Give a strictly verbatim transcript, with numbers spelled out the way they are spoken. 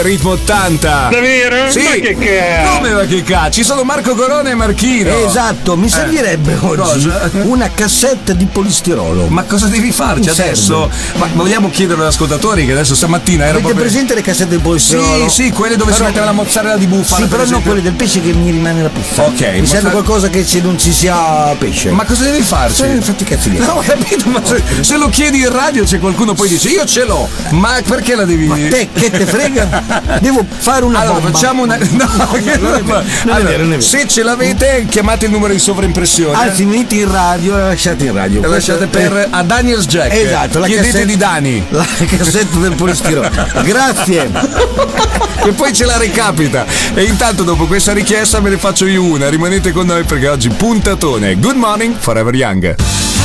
Ritmo ottanta. Davvero? Sì. Ma che cazzo? Come ma che cazzo? Ci sono Marco Corona e Marchino. Esatto, mi servirebbe Eh. oggi Cosa? una cassetta di polistirolo. Ma cosa devi farci Mi serve. adesso? Ma vogliamo chiedere agli ascoltatori che adesso stamattina era Avete proprio... presente le cassette di polistirolo? Sì, sì, quelle dove si Però- mette la mozzarella di bufala. Sì, per però no, esempio. quelle del pesce che mi rimane la puzza. Ok, Mi ma serve fa- qualcosa che se non ci sia pesce. Ma cosa devi farci? Sì, infatti cazzo di- No, ho capito, ma se, se lo chiedi in radio c'è qualcuno poi dice io ce l'ho, ma perché la devi... Ma te che te frega? Devo fare una Allora bomba. facciamo una... No, che non è vero, non è allora, vero, non è vero. se ce l'avete chiamate il numero di sovraimpressione. Anzi, venite in radio e lasciate in radio. E lasciate per a Daniel's Jack. Esatto, la Chiedete cassetta- di Dani. La cassetta del polistirolo. Grazie. E poi ce la recapita. E intanto dopo questa richiesta me ne faccio io una. Rimanete con noi perché oggi puntatone. Good morning, Forever Young.